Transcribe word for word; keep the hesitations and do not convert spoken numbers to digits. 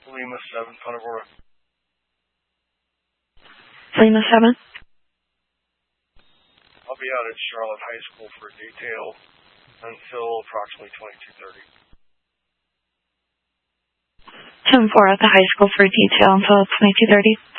Lima seven, Punta Gorda. Lima seven? I'll be out at Charlotte High School for detail until approximately twenty-two thirty. ten four at the high school for detail until twenty-two thirty.